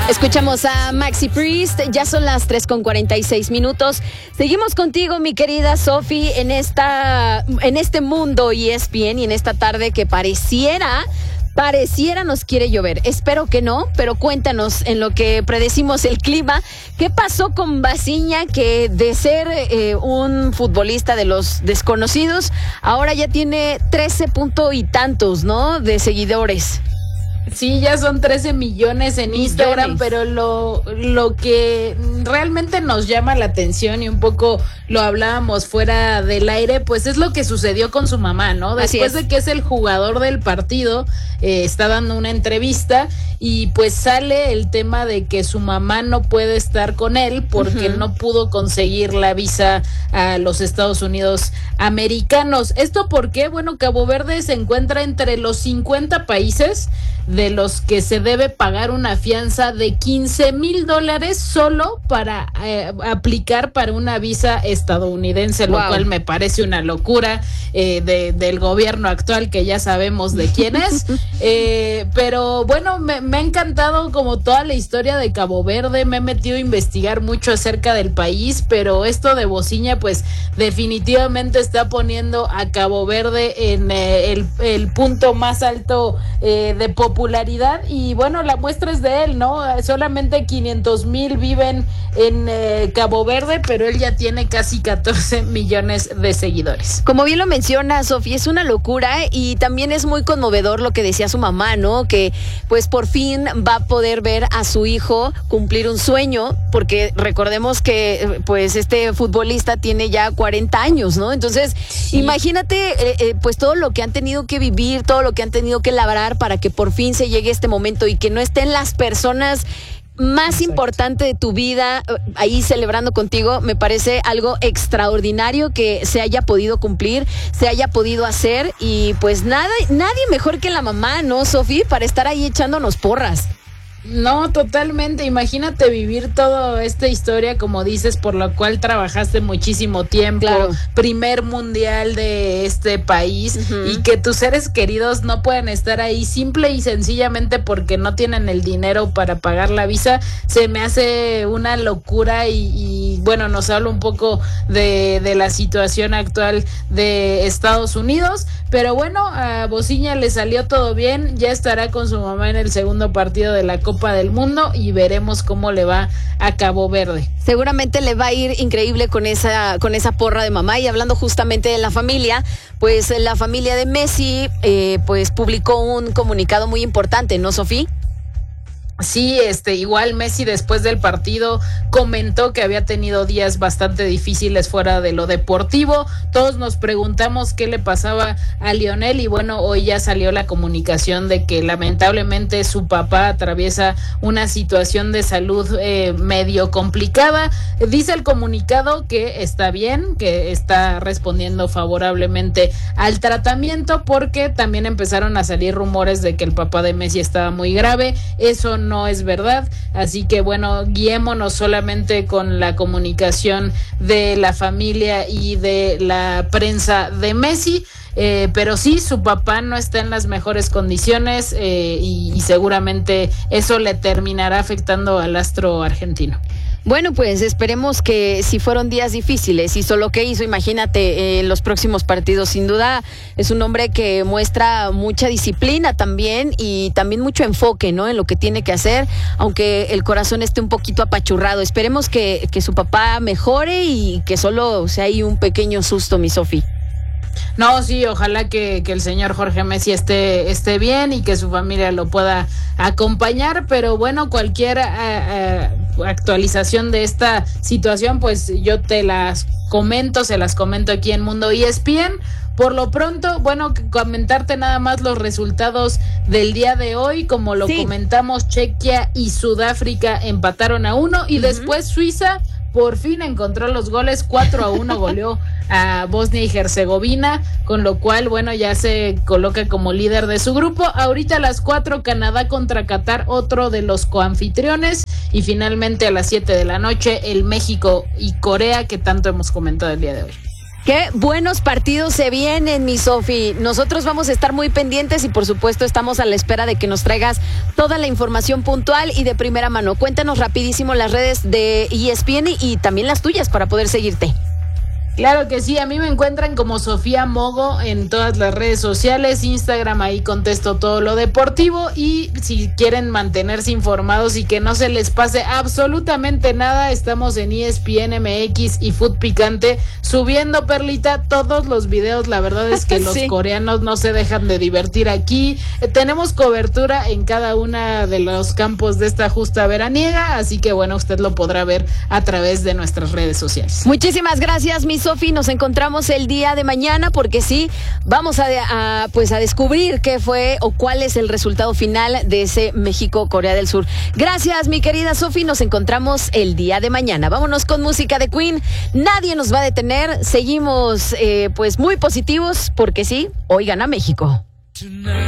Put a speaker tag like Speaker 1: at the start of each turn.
Speaker 1: Escuchamos a Maxi Priest, ya son las 3:46. Seguimos contigo, mi querida Sofi, en este mundo ESPN y en esta tarde que pareciera nos quiere llover. Espero que no, pero cuéntanos en lo que predecimos el clima. ¿Qué pasó con Basiña, que de ser un futbolista de los desconocidos, ahora ya tiene 13 punto y tantos, ¿no?, de seguidores?
Speaker 2: Sí, ya son 13 millones en Instagram, pero lo que realmente nos llama la atención, y un poco lo hablábamos fuera del aire, pues es lo que sucedió con su mamá, ¿no? Después de que es el jugador del partido, está dando una entrevista y pues sale el tema de que su mamá no puede estar con él porque no pudo conseguir la visa a los Estados Unidos americanos. ¿Esto por qué? Bueno, Cabo Verde se encuentra entre los 50 países de los que se debe pagar una fianza de $15,000 solo para aplicar para una visa estadounidense, lo cual me parece una locura del gobierno actual, que ya sabemos de quién es. Pero bueno, me ha encantado como toda la historia de Cabo Verde. Me he metido a investigar mucho acerca del país, pero esto de Bosiña pues definitivamente está poniendo a Cabo Verde en el punto más alto de popularidad, y bueno, la muestra es de él, ¿no? Solamente 500,000 viven en Cabo Verde, pero él ya tiene casi 14 millones de seguidores.
Speaker 1: Como bien lo menciona Sofía, es una locura, y también es muy conmovedor lo que decía su mamá, ¿no? Que pues por fin va a poder ver a su hijo cumplir un sueño, porque recordemos que pues este futbolista tiene ya 40 años, ¿no? Entonces, imagínate pues todo lo que han tenido que vivir, todo lo que han tenido que labrar para que por fin se llegue este momento y que no estén las personas más importante de tu vida ahí celebrando contigo. Me parece algo extraordinario que se haya podido cumplir, se haya podido hacer, y pues nadie mejor que la mamá, ¿no, Sofi?, para estar ahí echándonos porras.
Speaker 2: No, totalmente. Imagínate vivir toda esta historia, como dices, por la cual trabajaste muchísimo tiempo, primer mundial de este país, y que tus seres queridos no puedan estar ahí simple y sencillamente porque no tienen el dinero para pagar la visa. Se me hace una locura, y bueno, nos habla un poco de la situación actual de Estados Unidos. Pero bueno, a Bosiña le salió todo bien, ya estará con su mamá en el segundo partido de la Copa del Mundo, y veremos cómo le va a Cabo Verde.
Speaker 1: Seguramente le va a ir increíble con esa porra de mamá. Y hablando justamente de la familia, pues la familia de Messi pues publicó un comunicado muy importante, ¿no, Sofía?
Speaker 2: Sí, igual Messi después del partido comentó que había tenido días bastante difíciles fuera de lo deportivo. Todos nos preguntamos qué le pasaba a Lionel, y bueno, hoy ya salió la comunicación de que lamentablemente su papá atraviesa una situación de salud medio complicada. Dice el comunicado que está bien, que está respondiendo favorablemente al tratamiento, porque también empezaron a salir rumores de que el papá de Messi estaba muy grave. Eso no es verdad, así que bueno, guiémonos solamente con la comunicación de la familia y de la prensa de Messi. Pero sí, su papá no está en las mejores condiciones, y seguramente eso le terminará afectando al astro argentino.
Speaker 1: Bueno, pues esperemos que, si fueron días difíciles, hizo lo que hizo, imagínate en los próximos partidos. Sin duda es un hombre que muestra mucha disciplina también, y también mucho enfoque, ¿no?, en lo que tiene que hacer, aunque el corazón esté un poquito apachurrado. Esperemos que su papá mejore y que solo sea ahí un pequeño susto, mi Sofi.
Speaker 2: No, sí, ojalá que el señor Jorge Messi esté bien y que su familia lo pueda acompañar, pero bueno, cualquier actualización de esta situación, pues yo se las comento aquí en Mundo ESPN. Por lo pronto, bueno, comentarte nada más los resultados del día de hoy. Como lo comentamos, Chequia y Sudáfrica empataron a 1, y después Suiza por fin encontró los goles. 4-1 goleó a Bosnia y Herzegovina, con lo cual, bueno, ya se coloca como líder de su grupo. Ahorita a las 4, Canadá contra Qatar, otro de los coanfitriones, y finalmente a las 7 de la noche, el México y Corea, que tanto hemos comentado el día de hoy.
Speaker 1: Qué buenos partidos se vienen, mi Sofi. Nosotros vamos a estar muy pendientes y por supuesto estamos a la espera de que nos traigas toda la información puntual y de primera mano. Cuéntanos rapidísimo las redes de ESPN y también las tuyas para poder seguirte.
Speaker 2: Claro que sí, a mí me encuentran como Sofía Mogo en todas las redes sociales, Instagram, ahí contesto todo lo deportivo y si quieren mantenerse informados y que no se les pase absolutamente nada, estamos en ESPN MX y Food Picante subiendo, Perlita, todos los videos. La verdad es que los coreanos no se dejan de divertir aquí. Tenemos cobertura en cada una de los campos de esta justa veraniega, así que bueno, usted lo podrá ver a través de nuestras redes sociales.
Speaker 1: Muchísimas gracias, mi Sofi, nos encontramos el día de mañana porque sí, vamos a descubrir qué fue o cuál es el resultado final de ese México-Corea del Sur. Gracias, mi querida Sofi, nos encontramos el día de mañana. Vámonos con música de Queen, nadie nos va a detener, seguimos muy positivos porque sí, hoy gana México.